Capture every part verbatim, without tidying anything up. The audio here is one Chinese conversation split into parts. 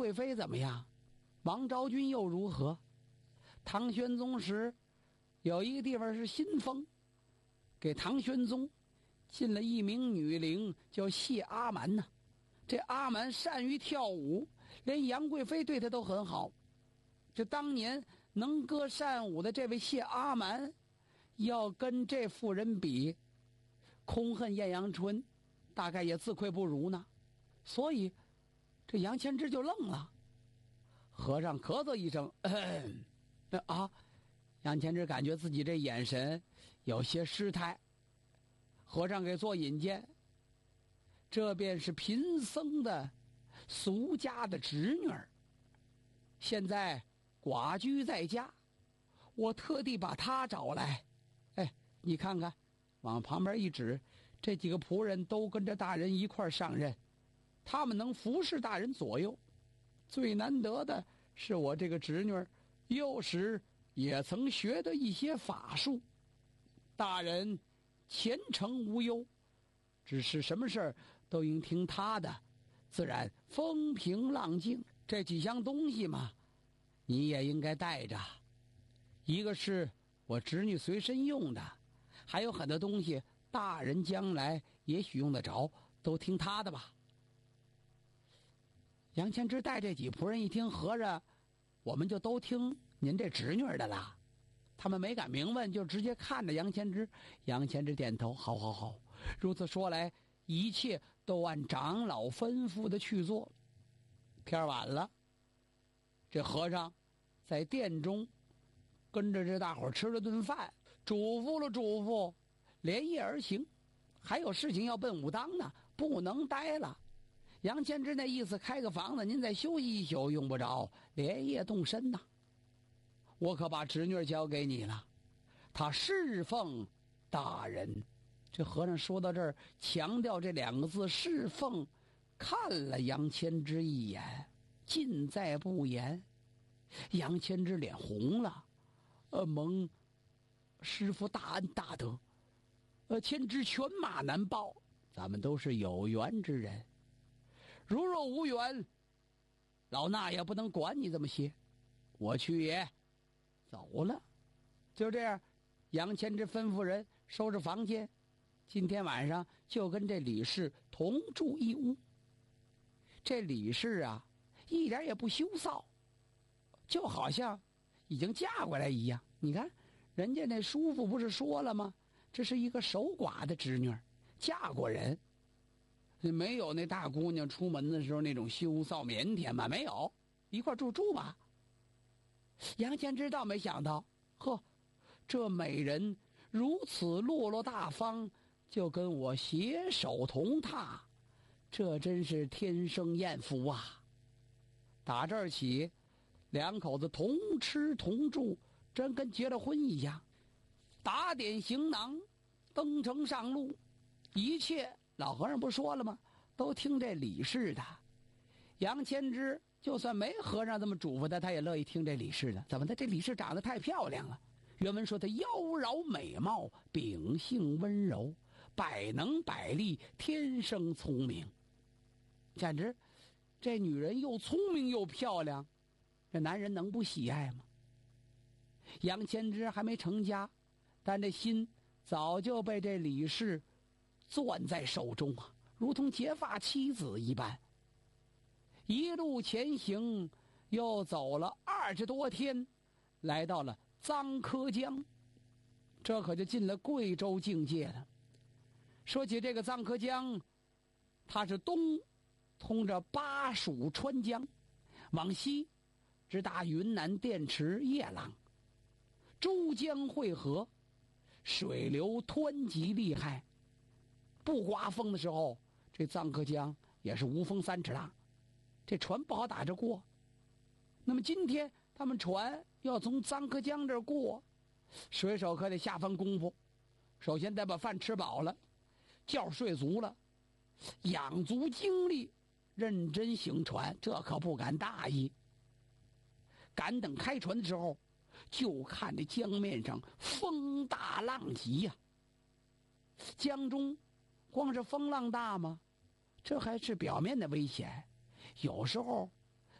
贵妃怎么样？王昭君又如何？唐玄宗时有一个地方是新丰，给唐玄宗进了一名女伶，叫谢阿瞒呢。这阿瞒善于跳舞，连杨贵妃对她都很好。这当年能歌善舞的这位谢阿瞒，要跟这妇人比，空恨艳阳春，大概也自愧不如呢。所以这杨千之就愣了。和尚咳嗽一声，那啊，杨千之感觉自己这眼神有些失态，和尚给做引荐，这便是贫僧的俗家的侄女儿，现在寡居在家，我特地把她找来。哎，你看看，往旁边一指，这几个仆人都跟着大人一块上任，他们能服侍大人左右。最难得的是我这个侄女儿幼时也曾学得一些法术，大人前程无忧，只是什么事儿都应听他的，自然风平浪静。这几样东西嘛，你也应该带着。一个是我侄女随身用的，还有很多东西大人将来也许用得着，都听他的吧。杨千之带这几仆人一听，合着我们就都听您这侄女的了。他们没敢明问，就直接看着杨千之。杨千之点头，好好好。如此说来，一切都按长老吩咐的去做。天晚了，这和尚在殿中跟着这大伙吃了顿饭，嘱咐了嘱咐，连夜而行。还有事情要奔武当呢，不能待了。杨千之那意思，开个房子您再休息一宿，用不着连夜动身呐。我可把侄女交给你了，她侍奉大人。这和尚说到这儿，强调这两个字侍奉，看了杨千之一眼，尽在不言。杨千之脸红了，呃，蒙师父大恩大德，呃，千之犬马难报，咱们都是有缘之人。如若无缘，老衲也不能管你这么些，我去也。走了。就这样，杨千之吩咐人收拾房间，今天晚上就跟这李氏同住一屋。这李氏啊，一点也不羞臊，就好像已经嫁过来一样。你看人家那叔父不是说了吗，这是一个守寡的侄女，嫁过人，没有那大姑娘出门的时候那种羞臊腼腆嘛，没有，一块住住吧。杨千之倒没想到，呵，这美人如此落落大方，就跟我携手同榻，这真是天生艳福啊。打这儿起，两口子同吃同住，真跟结了婚一样。打点行囊，登城上路，一切老和尚不说了吗，都听这李氏的。杨千之就算没和尚这么嘱咐他，他也乐意听这李氏的。怎么的？这李氏长得太漂亮了。原文说她妖娆美貌，秉性温柔，百能百力，天生聪明。简直这女人又聪明又漂亮，这男人能不喜爱吗？杨千之还没成家，但这心早就被这李氏攥在手中啊，如同结发妻子一般。一路前行，又走了二十多天，来到了臧柯江，这可就进了贵州境界了。说起这个臧柯江，它是东通着巴蜀川江，往西直达云南滇池叶朗，珠江汇合，水流湍急厉害。不刮风的时候，这臧柯江也是无风三尺浪，这船不好打着过。那么今天他们船要从臧柯江这儿过，水手可得下番功夫。首先得把饭吃饱了，觉睡足了，养足精力，认真行船，这可不敢大意。赶等开船的时候，就看这江面上风大浪急呀、啊。江中光是风浪大吗？这还是表面的危险，有时候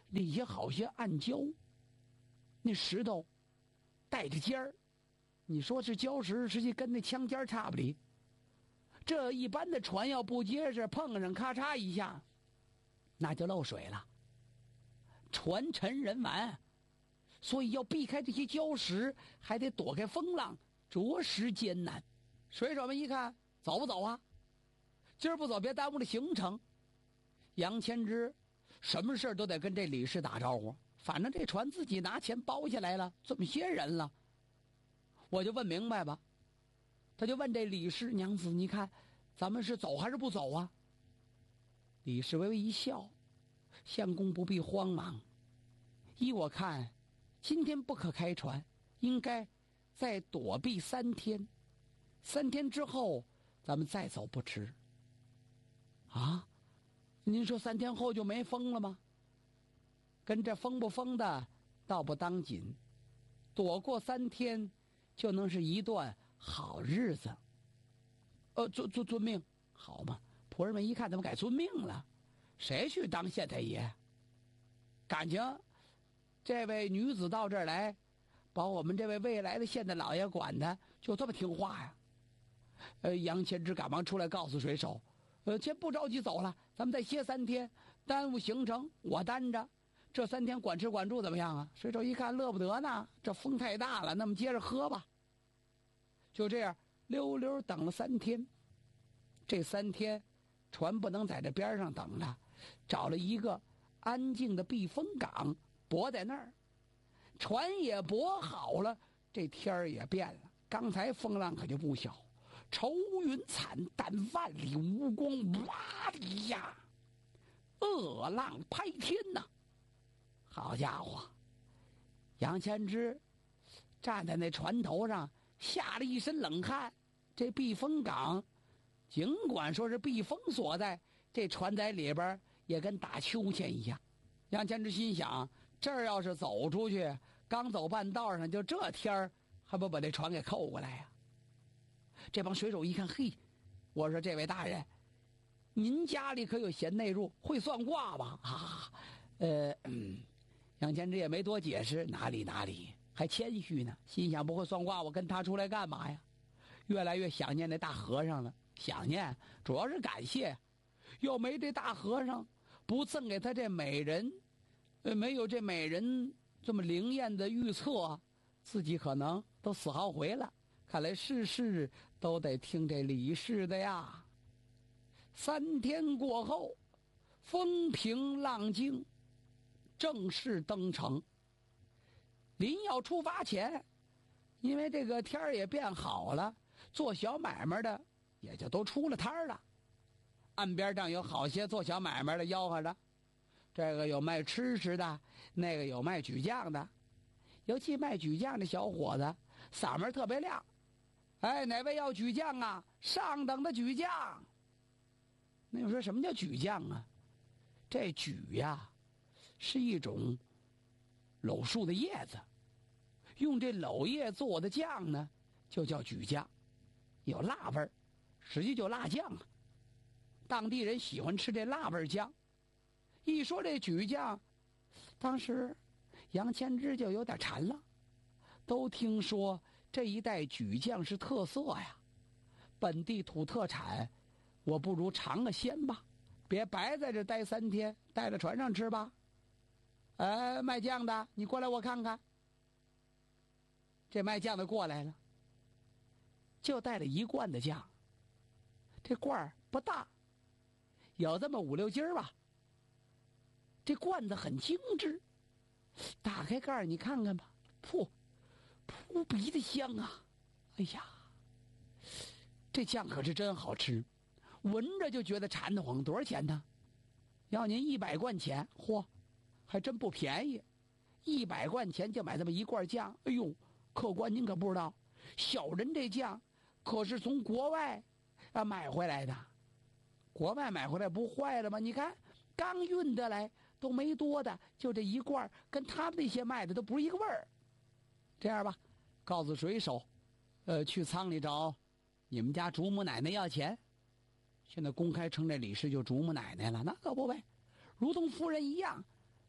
里下好些暗礁，那石头带着尖儿，你说是礁石，实际跟那枪尖差不离。这一般的船要不结实，碰上咔嚓一下，那就漏水了，船沉人完。所以要避开这些礁石，还得躲开风浪，着实艰难。水手们一看，走不走啊？今儿不走，别耽误了行程。杨千之什么事都得跟这李氏打招呼，反正这船自己拿钱包下来了，这么些人了，我就问明白吧。他就问这李氏娘子，你看咱们是走还是不走啊？李氏微微一笑，相公不必慌忙，依我看今天不可开船，应该再躲避三天，三天之后咱们再走不迟。啊，您说三天后就没风了吗？跟这风不风的倒不当紧，躲过三天就能是一段好日子。呃，遵遵遵命，好嘛。仆人们一看，怎么改遵命了？谁去当县太爷？感情这位女子到这儿来，把我们这位未来的县太老爷管的就这么听话呀？呃，杨千之赶忙出来告诉水手，呃，先不着急走了，咱们再歇三天，耽误行程我担着。这三天管吃管住怎么样啊？水手一看乐不得呢，这风太大了，那么接着喝吧。就这样溜溜等了三天，这三天船不能在这边上等了，找了一个安静的避风港泊在那儿，船也泊好了，这天儿也变了。刚才风浪可就不小，愁云惨淡，万里无光，哇的一下，恶浪拍天呐！好家伙，杨千之站在那船头上，吓了一身冷汗。这避风港尽管说是避风所在，这船在里边也跟打秋千一样。杨千之心想，这儿要是走出去，刚走半道上就这天儿，还不把这船给扣过来呀？这帮水手一看，嘿，我说这位大人，您家里可有贤内助，会算卦吧？啊，呃，嗯，杨千之也没多解释，哪里哪里，还谦虚呢。心想不会算卦，我跟他出来干嘛呀？越来越想念那大和尚了，想念主要是感谢，要没这大和尚，不赠给他这美人，呃，没有这美人这么灵验的预测，自己可能都死好回了。看来事事都得听这李氏的呀。三天过后，风平浪静，正式登城。临要出发前，因为这个天儿也变好了，做小买卖的也就都出了摊儿了。岸边上有好些做小买卖的吆喝着，这个有卖吃食的，那个有卖举酱的。尤其卖举酱的小伙子嗓门特别亮，哎，哪位要举酱啊？上等的举酱。那你说什么叫举酱啊？这举呀，是一种柳树的叶子，用这柳叶做的酱呢，就叫举酱，有辣味儿，实际就辣酱啊。当地人喜欢吃这辣味酱。一说这举酱，当时杨千之就有点馋了。都听说这一带举酱是特色呀，本地土特产，我不如尝个鲜吧，别白在这待三天，带着船上吃吧。哎，卖酱的，你过来我看看。这卖酱的过来了，就带了一罐的酱。这罐儿不大，有这么五六斤儿吧。这罐子很精致，打开盖儿你看看吧，噗，扑鼻的香啊！哎呀，这酱可是真好吃，闻着就觉得馋得慌。多少钱呢？要您一百贯钱，嚯，还真不便宜。一百贯钱就买这么一罐酱，哎呦，客官您可不知道，小人这酱可是从国外啊买回来的。国外买回来不坏了吗？你看刚运得来，都没多的，就这一罐，跟他们那些卖的都不是一个味儿。这样吧，告诉水手，呃，去仓里找你们家祖母奶奶要钱。现在公开称这李氏就祖母奶奶了，那可不呗，如同夫人一样。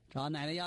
找奶奶要